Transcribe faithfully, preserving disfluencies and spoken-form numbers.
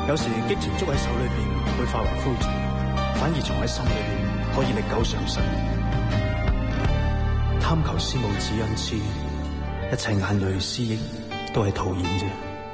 有時激情捉喺手裏邊會化為灰燼，反而藏喺心裏邊可以歷久常新。貪求思慕只因痴，一切眼淚思憶都係徒然啫。